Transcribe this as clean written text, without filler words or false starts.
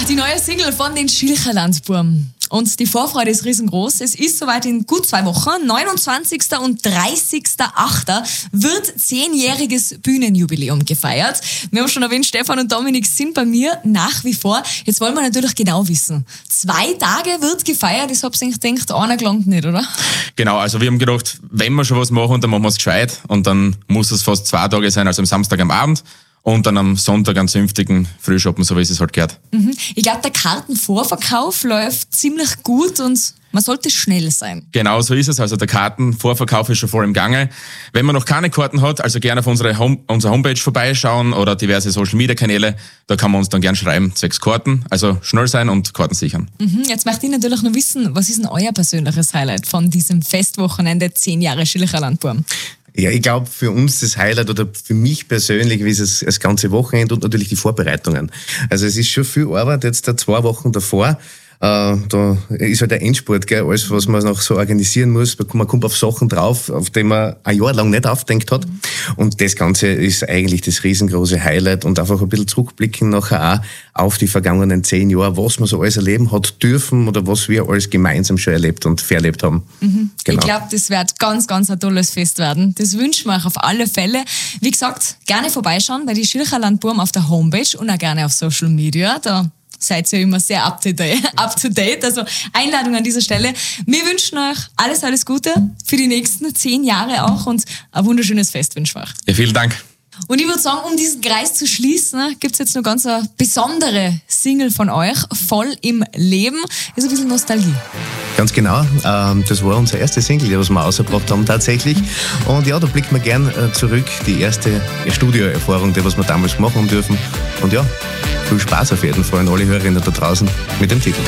Die neue Single von den Schilcherlandburm. Und die Vorfreude ist riesengroß. Es ist soweit in gut 2 Wochen. 29. und 30.8. wird 10-jähriges Bühnenjubiläum gefeiert. Wir haben schon erwähnt, Stefan und Dominik sind bei mir nach wie vor. Jetzt wollen wir natürlich genau wissen. 2 Tage wird gefeiert. Ich hab's eigentlich gedacht, einer gelangt nicht, oder? Genau, also wir haben gedacht, wenn wir schon was machen, dann machen wir es gescheit. Und dann muss es fast 2 Tage sein, also am Samstag am Abend. Und dann am Sonntag einen zünftigen Frühschoppen, so wie es halt gehört. Ich glaube, der Kartenvorverkauf läuft ziemlich gut und man sollte schnell sein. Genau so ist es. Also der Kartenvorverkauf ist schon voll im Gange. Wenn man noch keine Karten hat, also gerne auf unserer Homepage vorbeischauen oder diverse Social-Media-Kanäle. Da kann man uns dann gerne schreiben, zwecks Karten. Also schnell sein und Karten sichern. Jetzt möchte ich natürlich noch wissen, was ist denn euer persönliches Highlight von diesem Festwochenende 10 Jahre Schilcherlandburm? Ja, ich glaube, für uns das Highlight oder für mich persönlich ist es das ganze Wochenende und natürlich die Vorbereitungen. Also es ist schon viel Arbeit jetzt da 2 Wochen davor. Da ist halt der Endspurt, gell, alles, was man noch so organisieren muss. Man kommt auf Sachen drauf, auf die man ein Jahr lang nicht aufgedenkt hat. Und das Ganze ist eigentlich das riesengroße Highlight und einfach ein bisschen zurückblicken nachher auch auf die vergangenen 10 Jahre, was man so alles erleben hat dürfen oder was wir alles gemeinsam schon erlebt und verlebt haben. Genau. Ich glaube, das wird ganz, ganz ein tolles Fest werden. Das wünschen wir euch auf alle Fälle. Wie gesagt, gerne vorbeischauen bei die Schilcherlandburm auf der Homepage und auch gerne auf Social Media. Da seid ihr immer sehr up to date. Also Einladung an dieser Stelle. Wir wünschen euch alles, alles Gute für die nächsten 10 Jahre auch und ein wunderschönes Fest wünschen wir euch. Ja, vielen Dank. Und ich würde sagen, um diesen Kreis zu schließen, gibt es jetzt noch ganz eine besondere Single von euch, Voll im Leben. Ist ein bisschen Nostalgie. Ganz genau. Das war unser erste Single, was wir rausgebracht haben tatsächlich. Und ja, da blickt man gern zurück. Die erste Studioerfahrung, die was wir damals machen haben dürfen. Und ja, viel Spaß auf jeden Fall an alle Hörerinnen da draußen mit dem Titel.